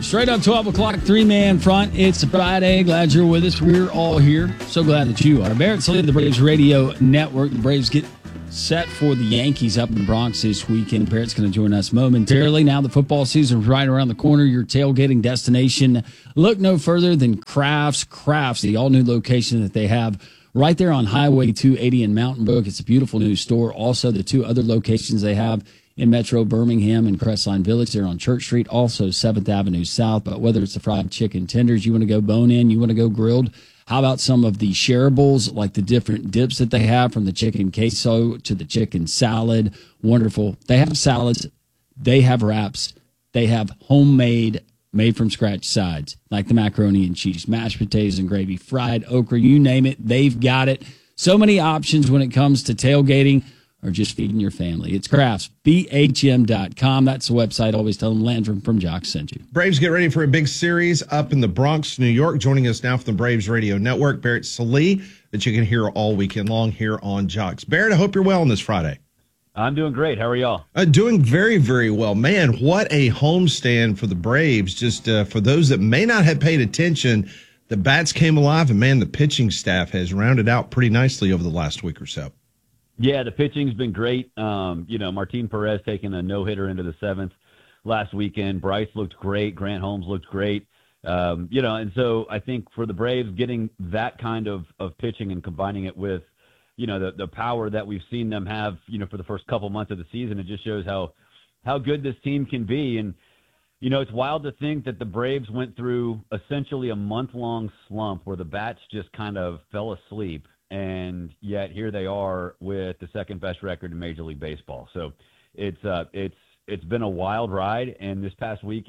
Straight up 12 o'clock, three-man front. It's a Friday. Glad you're with us. We're all here. So glad that you are. Barrett Sallee, the Braves Radio Network. The Braves get set for the Yankees up in the Bronx this weekend. Barrett's going to join us momentarily. Now the football season is right around the corner. Your tailgating destination. Look no further than Crafts, the all-new location that they have right there on Highway 280 in Mountain Brook. It's a beautiful new store. Also, the two other locations they have in Metro Birmingham and Crestline Village. They're on Church Street, also 7th Avenue South. But whether it's the fried chicken tenders, you want to go bone-in, you want to go grilled, how about some of the shareables, like the different dips that they have, from the chicken queso to the chicken salad? Wonderful. They have salads. They have wraps. They have homemade, made-from-scratch sides, like the macaroni and cheese, mashed potatoes and gravy, fried okra, you name it, they've got it. So many options when it comes to tailgating or just feeding your family. It's Crafts, BHM.com. That's the website. Always tell them Landrum from Jock sent you. Braves get ready for a big series up in the Bronx, New York. Joining us now from the Braves Radio Network, Barrett Sallee, that you can hear all weekend long here on Jocks. Barrett, I hope you're well on this Friday. I'm doing great. How are y'all? Doing very, very well. Man, what a homestand for the Braves. Just for those that may not have paid attention, the bats came alive, and, man, the pitching staff has rounded out pretty nicely over the last week or so. Yeah, the pitching's been great. Martin Perez taking a no-hitter into the seventh last weekend. Bryce looked great. Grant Holmes looked great. And so I think for the Braves, getting that kind of pitching and combining it with, the power that we've seen them have, for the first couple months of the season, it just shows how good this team can be. And, it's wild to think that the Braves went through essentially a month-long slump where the bats just kind of fell asleep. And yet here they are with the second best record in Major League Baseball. So it's been a wild ride. And this past week,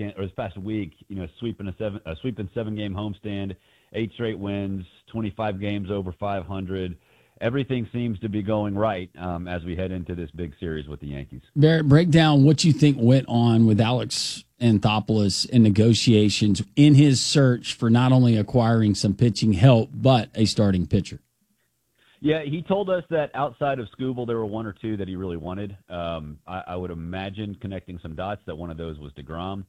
sweeping a 7-game homestand, 8 straight wins, 25 games over 500. Everything seems to be going right as we head into this big series with the Yankees. Barrett, break down what you think went on with Alex Anthopoulos in negotiations in his search for not only acquiring some pitching help, but a starting pitcher. Yeah, he told us that outside of Skubal, there were one or two that he really wanted. I would imagine, connecting some dots, that one of those was DeGrom.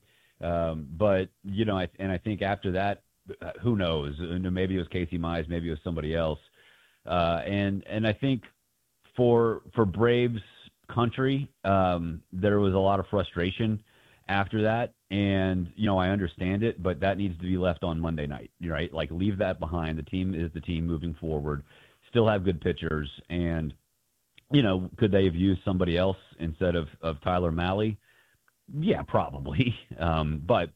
But I think after that, who knows? Maybe it was Casey Mize, maybe it was somebody else. And I think for Braves country, there was a lot of frustration after that. And, I understand it, but that needs to be left on Monday night, right? Like, leave that behind. The team is the team moving forward. Still have good pitchers, and could they have used somebody else instead of Tyler Mahle? Yeah, probably. But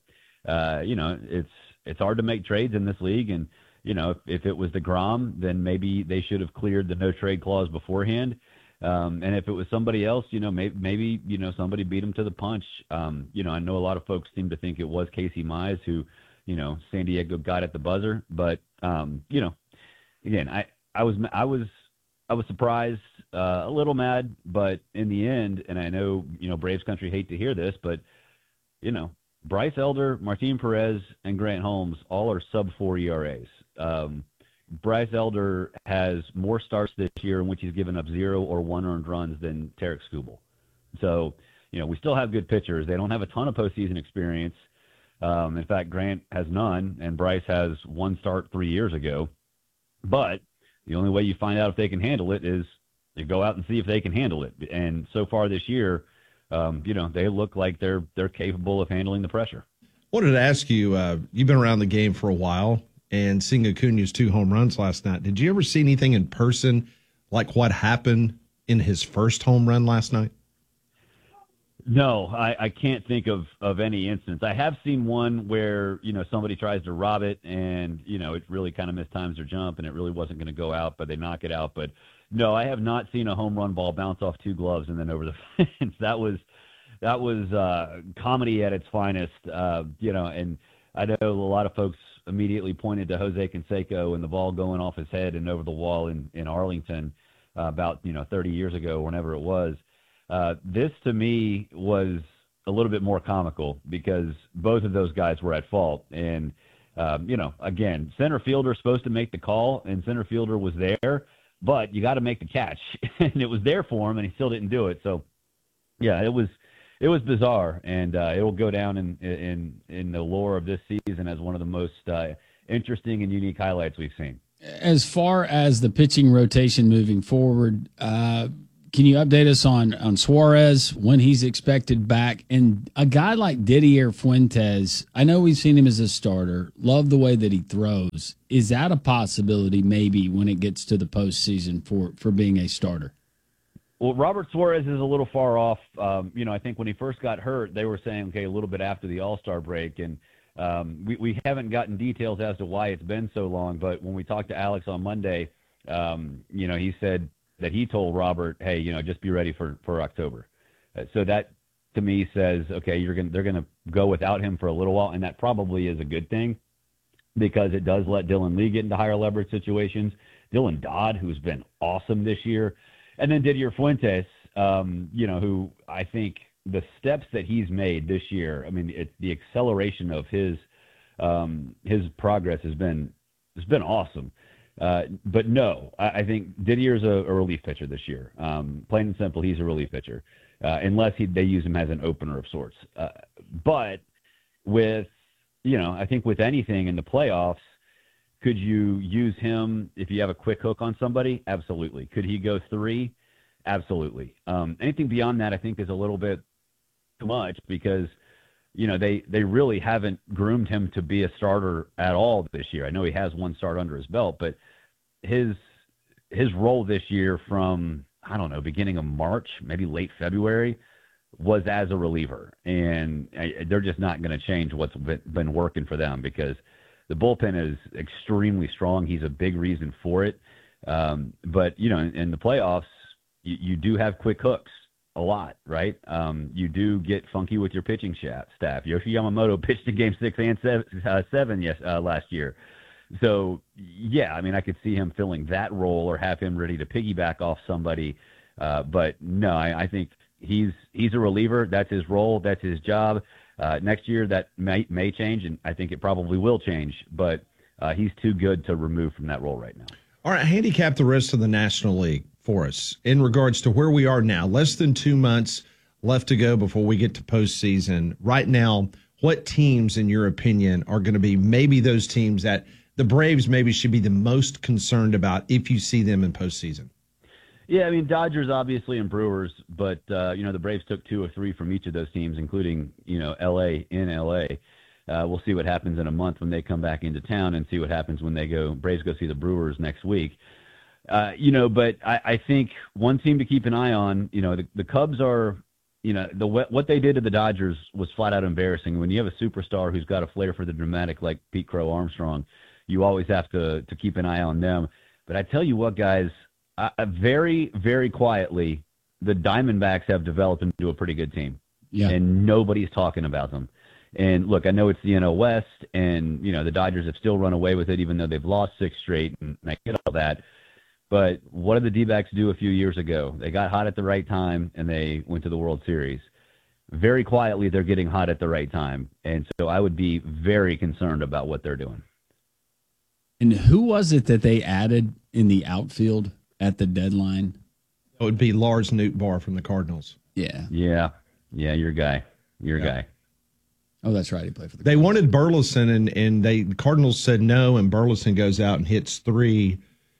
it's hard to make trades in this league, and if it was DeGrom, then maybe they should have cleared the no trade clause beforehand. And if it was somebody else, maybe somebody beat him to the punch. I know a lot of folks seem to think it was Casey Mize who, San Diego got at the buzzer, but again, I was surprised, a little mad, but in the end, and I know, Braves country hate to hear this, but, Bryce Elder, Martin Perez, and Grant Holmes all are sub-4 ERAs. Bryce Elder has more starts this year in which he's given up 0 or 1 earned runs than Tarik Skubal. So, we still have good pitchers. They don't have a ton of postseason experience. In fact, Grant has none, and Bryce has 1 start 3 years ago. But the only way you find out if they can handle it is you go out and see if they can handle it. And so far this year, they look like they're capable of handling the pressure. Wanted to ask you, you've been around the game for a while, and seeing Acuna's 2 home runs last night, did you ever see anything in person like what happened in his first home run last night? No, I can't think of any instance. I have seen one where, somebody tries to rob it and, it really kind of mistimes their jump and it really wasn't going to go out, but they knock it out. But no, I have not seen a home run ball bounce off 2 gloves and then over the fence. That was comedy at its finest, and I know a lot of folks immediately pointed to Jose Canseco and the ball going off his head and over the wall in Arlington about, 30 years ago, whenever it was. This, to me, was a little bit more comical because both of those guys were at fault. And, again, center fielder is supposed to make the call, and center fielder was there, but you got to make the catch. And it was there for him, and he still didn't do it. So, yeah, it was it was bizarre, and it will go down in the lore of this season as one of the most interesting and unique highlights we've seen. As far as the pitching rotation moving forward, can you update us on Suarez, when he's expected back? And a guy like Didier Fuentes, I know we've seen him as a starter. Love the way that he throws. Is that a possibility maybe when it gets to the postseason for being a starter? Well, Robert Suarez is a little far off. I think when he first got hurt, they were saying, okay, a little bit after the All-Star break. And we haven't gotten details as to why it's been so long. But when we talked to Alex on Monday, he said that he told Robert, hey, just be ready for October. So that to me says, okay, they're going to go without him for a little while. And that probably is a good thing because it does let Dylan Lee get into higher leverage situations. Dylan Dodd, who's been awesome this year. And then Didier Fuentes, who I think the steps that he's made this year, I mean, the acceleration of his progress has been awesome. But no, I think Didier's a relief pitcher this year. Plain and simple, he's a relief pitcher, unless they use him as an opener of sorts. But with, I think with anything in the playoffs, could you use him if you have a quick hook on somebody? Absolutely. Could he go 3? Absolutely. Anything beyond that, I think, is a little bit too much because, they really haven't groomed him to be a starter at all this year. I know he has one start under his belt, but his role this year from, I don't know, beginning of March, maybe late February, was as a reliever. And they're just not going to change what's been working for them because the bullpen is extremely strong. He's a big reason for it. But, in the playoffs, you do have quick hooks a lot, right? You do get funky with your pitching staff. Yoshi Yamamoto pitched in Game 6 and 7 last year. So, yeah, I mean, I could see him filling that role or have him ready to piggyback off somebody. But, no, I think he's a reliever. That's his role. That's his job. Next year that may change, and I think it probably will change. But he's too good to remove from that role right now. All right, handicap the rest of the National League for us in regards to where we are now. Less than 2 months left to go before we get to postseason. Right now, what teams, in your opinion, are going to be maybe those teams that the Braves maybe should be the most concerned about if you see them in postseason? Yeah, I mean, Dodgers obviously and Brewers, but, the Braves took 2 or 3 from each of those teams, including, L.A. in L.A. We'll see what happens in a month when they come back into town and see what happens when Braves go see the Brewers next week. But I think one team to keep an eye on, the Cubs are, what they did to the Dodgers was flat out embarrassing. When you have a superstar who's got a flair for the dramatic like Pete Crow Armstrong, you always have to keep an eye on them. But I tell you what, guys, very, very quietly, the Diamondbacks have developed into a pretty good team. Yeah. And nobody's talking about them. And look, I know it's the NL West, and, the Dodgers have still run away with it, even though they've lost 6 straight, and I get all that. But what did the D-backs do a few years ago? They got hot at the right time, and they went to the World Series. Very quietly, they're getting hot at the right time. And so I would be very concerned about what they're doing. And who was it that they added in the outfield at the deadline? It would be Lars Nootbaar from the Cardinals. Yeah. Yeah, your guy. Guy. Oh, that's right. He played for the Cardinals. They wanted Burleson, and the Cardinals said no, and Burleson goes out and hits 3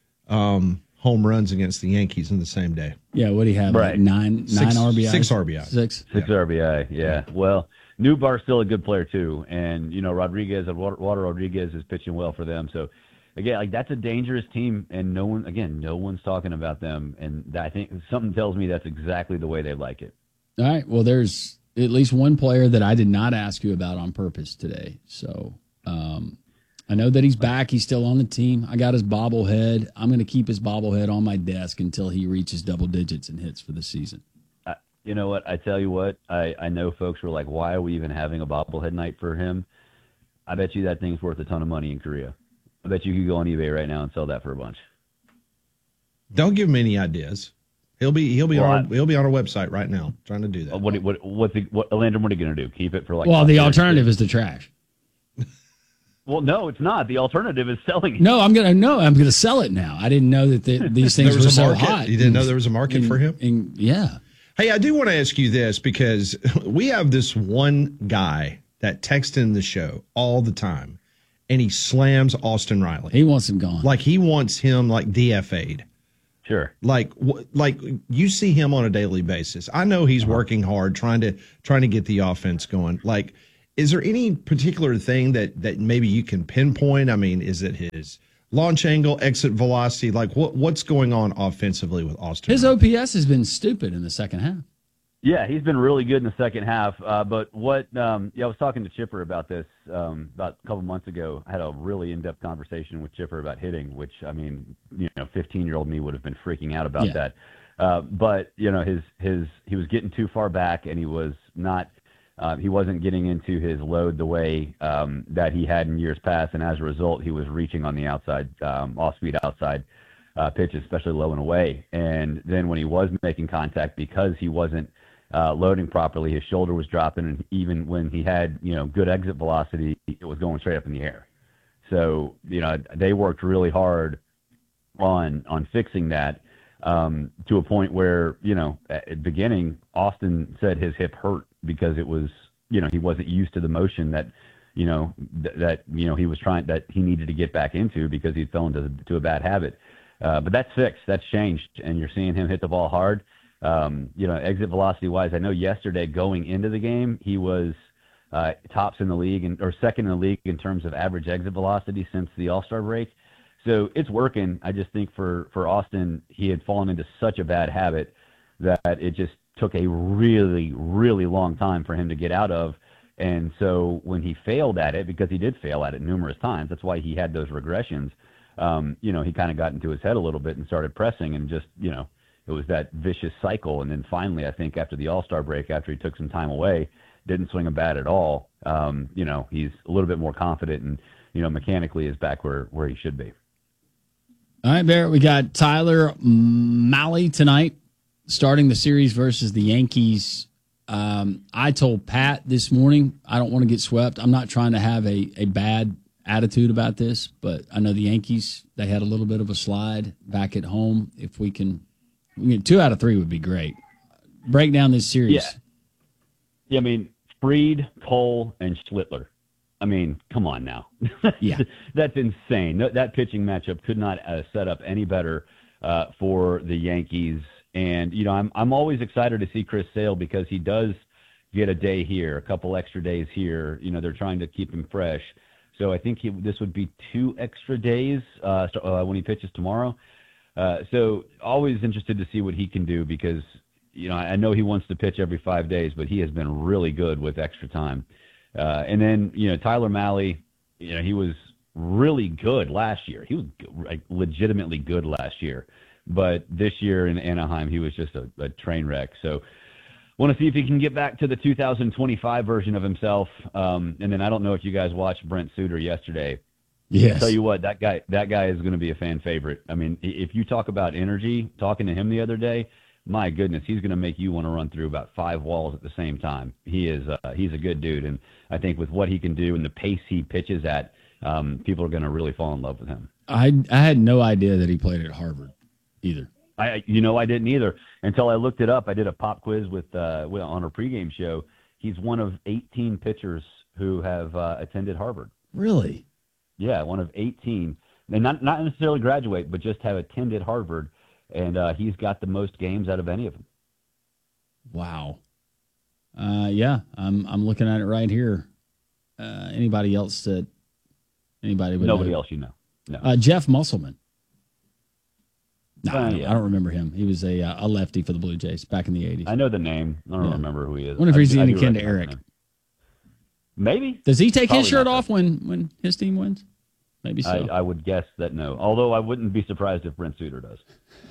home runs against the Yankees in the same day. Yeah, what do you have? Right. Like 9 RBI? 6 RBI. 6 RBI, yeah. Well, Nootbaar's still a good player, too. And, Walter Rodriguez is pitching well for them. So, again, that's a dangerous team, and no one's talking about them. And I think something tells me that's exactly the way they like it. All right. Well, there's at least one player that I did not ask you about on purpose today. So, I know that he's back. He's still on the team. I got his bobblehead. I'm going to keep his bobblehead on my desk until he reaches double digits and hits for the season. You know what? I tell you what, I know folks were like, why are we even having a bobblehead night for him? I bet you that thing's worth a ton of money in Korea. I bet you could go on eBay right now and sell that for a bunch. Don't give him any ideas. He'll be on our website right now trying to do that. Landon, what are you going to do? Keep it for like? Well, the alternative is the trash. Well, no, it's not. The alternative is selling it. No, I'm gonna sell it now. I didn't know that these things were so hot. You didn't know there was a market for him? Yeah. Hey, I do want to ask you this because we have this one guy that texts in the show all the time, and he slams Austin Riley. He wants him gone. Like he wants him like DFA'd. Sure. Like you see him on a daily basis. I know he's working hard trying to get the offense going. Like, is there any particular thing that maybe you can pinpoint? I mean, is it his launch angle, exit velocity? Like what's going on offensively with Austin? His OPS has been stupid in the second half. Yeah, he's been really good in the second half. But what I was talking to Chipper about this about a couple months ago. I had a really in-depth conversation with Chipper about hitting, which, I mean, 15-year-old me would have been freaking out about that. But, he was getting too far back, and he was not he wasn't getting into his load the way that he had in years past, and as a result, he was reaching on the outside, off-speed outside pitches, especially low and away. And then when he was making contact, because he wasn't loading properly, his shoulder was dropping, and even when he had good exit velocity, it was going straight up in the air. So they worked really hard on fixing that to a point where at the beginning, Austin said his hip hurt because it was he wasn't used to the motion that he was trying, that he needed to get back into because he fell into a bad habit. But that's fixed, that's changed, and you're seeing him hit the ball hard. Exit velocity wise, I know yesterday going into the game, he was tops in the league or second in the league in terms of average exit velocity since the All-Star break. So it's working. I just think for Austin, he had fallen into such a bad habit that it just took a really, really long time for him to get out of. And so when he failed at it, because he did fail at it numerous times, that's why he had those regressions. He kind of got into his head a little bit and started pressing, and just, it was that vicious cycle. And then finally, I think after the All-Star break, after he took some time away, didn't swing a bat at all. He's a little bit more confident and, mechanically is back where he should be. All right, Barrett, we got Tyler Mahle tonight starting the series versus the Yankees. I told Pat this morning I don't want to get swept. I'm not trying to have a bad attitude about this, but I know the Yankees, they had a little bit of a slide back at home. If we can 2 out of 3 would be great. Break down this series. Yeah, I mean, Fried, Cole, and Schlittler. I mean, come on now. Yeah. That's insane. That pitching matchup could not set up any better for the Yankees. And, I'm always excited to see Chris Sale because he does get a day here, a couple extra days here. They're trying to keep him fresh. So I think this would be 2 extra days when he pitches tomorrow. So always interested to see what he can do because, I know he wants to pitch every 5 days, but he has been really good with extra time. And then, Tyler Mahle, he was really good last year. He was legitimately good last year. But this year in Anaheim, he was just a train wreck. So want to see if he can get back to the 2025 version of himself. And then I don't know if you guys watched Brent Suter yesterday. Yes. I'll tell you what, that guy is going to be a fan favorite. I mean, if you talk about energy, talking to him the other day, my goodness, he's going to make you want to run through about 5 walls at the same time. He's a good dude. And I think with what he can do and the pace he pitches at, people are going to really fall in love with him. I had no idea that he played at Harvard either. I didn't either until I looked it up. I did a pop quiz on our pregame show. He's one of 18 pitchers who have attended Harvard. Really? Yeah, one of 18. And not necessarily graduate, but just have attended Harvard. And he's got the most games out of any of them. Wow. Yeah, I'm looking at it right here. Anybody else that anybody would Nobody know? else you know. No. Jeff Musselman. No, Yeah. I don't remember him. He was a lefty for the Blue Jays back in the 80s. I know the name. I don't remember who he is. I wonder if he's any kin to recognize Eric. him. Maybe. Does he take Probably his shirt not. off when his team wins? Maybe so. I would guess that no. Although I wouldn't be surprised if Brent Suter does.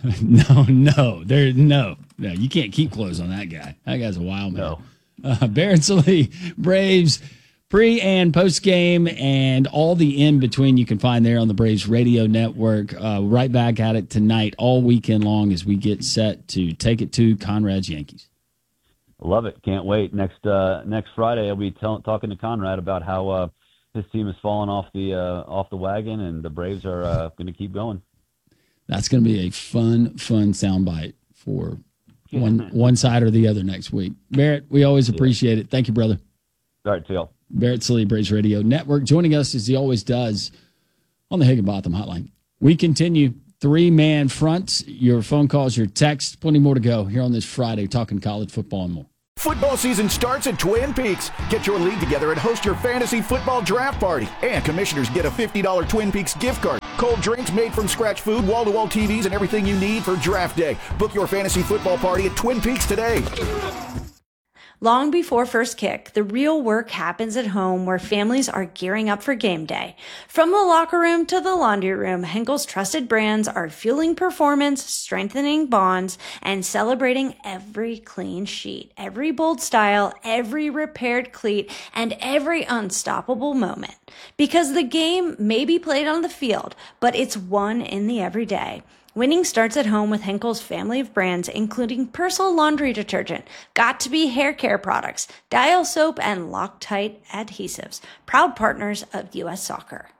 No. You can't keep clothes on that guy. That guy's a wild man. No. Barrett Sallee, Braves pre and post game and all the in between you can find there on the Braves Radio Network. Right back at it tonight, all weekend long as we get set to take it to Conrad's Yankees. Love it. Can't wait. Next Friday, I'll be talking to Conrad about how his team has fallen off the wagon, and the Braves are going to keep going. That's going to be a fun soundbite for one side or the other next week. Barrett, we always appreciate it. Thank you, brother. All right, Phil. Barrett Sallee, Braves Radio Network, joining us as he always does on the Higginbotham Hotline. We continue 3-man fronts, your phone calls, your texts, plenty more to go here on this Friday, talking college football and more. Football season starts at Twin Peaks. Get your league together and host your fantasy football draft party. And commissioners get a $50 Twin Peaks gift card. Cold drinks, made from scratch food, wall-to-wall TVs, and everything you need for draft day. Book your fantasy football party at Twin Peaks today. Long before first kick, the real work happens at home where families are gearing up for game day. From the locker room to the laundry room, Henkel's trusted brands are fueling performance, strengthening bonds, and celebrating every clean sheet, every bold style, every repaired cleat, and every unstoppable moment. Because the game may be played on the field, but it's won in the everyday. Winning starts at home with Henkel's family of brands, including Persil laundry detergent, Got2b hair care products, Dial soap, and Loctite adhesives. Proud partners of U.S. Soccer.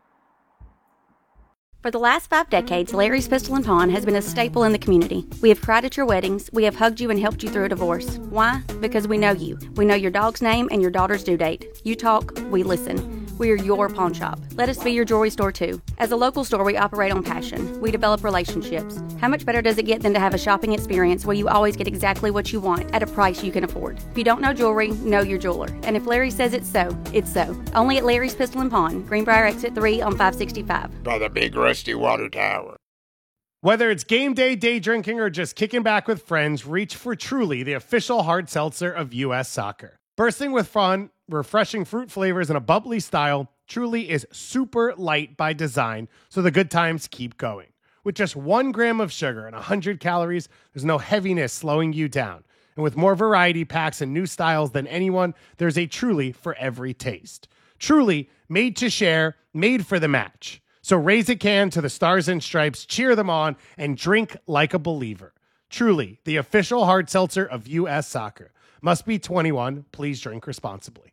For the last 5 decades, Larry's Pistol and Pawn has been a staple in the community. We have cried at your weddings. We have hugged you and helped you through a divorce. Why? Because we know you. We know your dog's name and your daughter's due date. You talk, we listen. We are your pawn shop. Let us be your jewelry store too. As a local store, we operate on passion. We develop relationships. How much better does it get than to have a shopping experience where you always get exactly what you want at a price you can afford? If you don't know jewelry, know your jeweler. And if Larry says it's so, it's so. Only at Larry's Pistol and Pawn, Greenbrier Exit 3 on 565. By the big rusty water tower. Whether it's game day, day drinking, or just kicking back with friends, reach for Truly, the official hard seltzer of U.S. Soccer. Bursting with fun, refreshing fruit flavors, and a bubbly style, Truly is super light by design, so the good times keep going. With just 1 gram of sugar and 100 calories, there's no heaviness slowing you down. And with more variety packs and new styles than anyone, there's a Truly for every taste. Truly, made to share, made for the match. So raise a can to the Stars and Stripes, cheer them on, and drink like a believer. Truly, the official hard seltzer of U.S. Soccer. Must be 21. Please drink responsibly.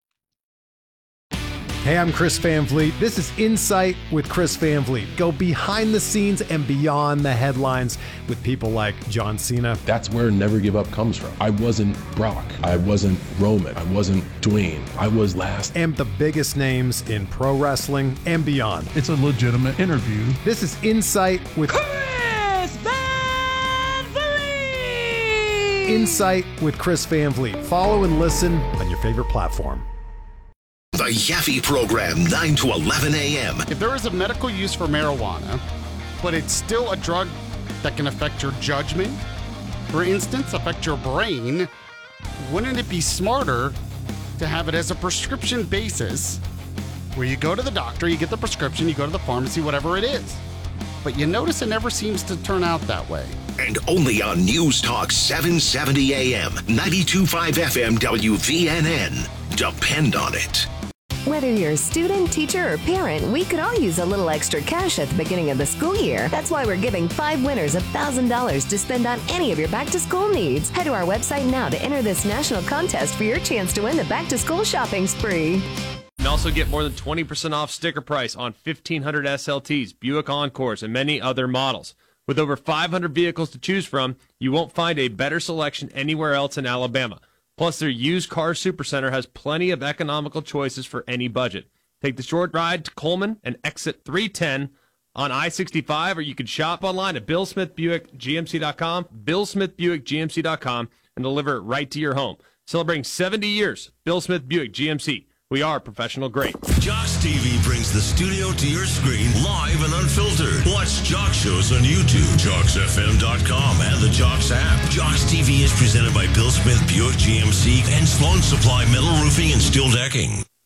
Hey, I'm Chris Van Vliet. This is Insight with Chris Van Vliet. Go behind the scenes and beyond the headlines with people like John Cena. That's where Never Give Up comes from. I wasn't Brock. I wasn't Roman. I wasn't Dwayne. I was last. And the biggest names in pro wrestling and beyond. It's a legitimate interview. This is Insight with Chris Van Vliet. Insight with Chris Van Vliet. Follow and listen on your favorite platform. The Yaffe Program, 9 to 11 a.m. If there is a medical use for marijuana, but it's still a drug that can affect your judgment, for instance, affect your brain, wouldn't it be smarter to have it as a prescription basis where you go to the doctor, you get the prescription, you go to the pharmacy, whatever it is. But you notice it never seems to turn out that way. And only on News Talk 770 a.m., 92.5 FM WVNN. Depend on it. Whether you're a student, teacher, or parent, we could all use a little extra cash at the beginning of the school year. That's why we're giving 5 winners $1,000 to spend on any of your back-to-school needs. Head to our website now to enter this national contest for your chance to win the back-to-school shopping spree. And also get more than 20% off sticker price on 1,500 SLTs, Buick Encores, and many other models. With over 500 vehicles to choose from, you won't find a better selection anywhere else in Alabama. Plus, their used car supercenter has plenty of economical choices for any budget. Take the short ride to Coleman and exit 310 on I-65, or you can shop online at BillSmithBuickGMC.com, BillSmithBuickGMC.com, and deliver it right to your home. Celebrating 70 years, Bill Smith Buick GMC. We are professional grade. Jocks TV brings the studio to your screen live and unfiltered. Watch Jocks shows on YouTube, JocksFM.com, and the Jocks app. Jocks TV is presented by Bill Smith Buick GMC and Sloan Supply Metal Roofing and Steel Decking.